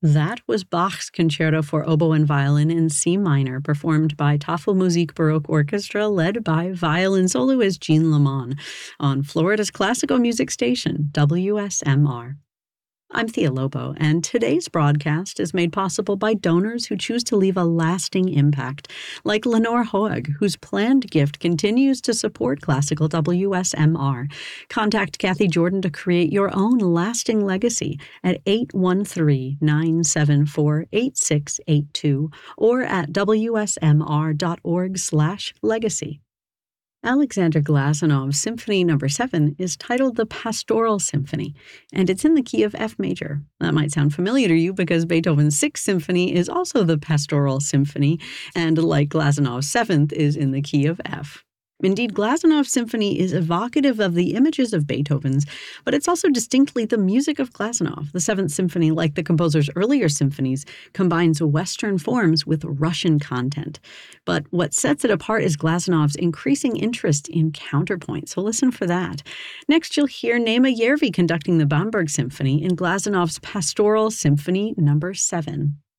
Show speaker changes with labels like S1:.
S1: That was Bach's Concerto for Oboe and Violin in C minor, performed by Tafelmusik Baroque Orchestra, led by violin soloist Jean Lamont, on Florida's classical music station, WSMR. I'm Thea Lobo, and today's broadcast is made possible by donors who choose to leave a lasting impact, like Lenore Hoag, whose planned gift continues to support classical WSMR. Contact Kathy Jordan to create your own lasting legacy at 813-974-8682 or at wsmr.org/legacy. Alexander Glazunov's Symphony No. 7 is titled the Pastoral Symphony, and it's in the key of F major. That might sound familiar to you because Beethoven's Sixth Symphony is also the Pastoral Symphony, and like Glazunov's Seventh, is in the key of F. Indeed, Glazunov's symphony is evocative of the images of Beethoven's, but it's also distinctly the music of Glazunov. The Seventh Symphony, like the composer's earlier symphonies, combines Western forms with Russian content. But what sets it apart is Glazunov's increasing interest in counterpoint, so listen for that. Next, you'll hear Naima Yervi conducting the Bamberg Symphony in Glazunov's Pastoral Symphony No. 7.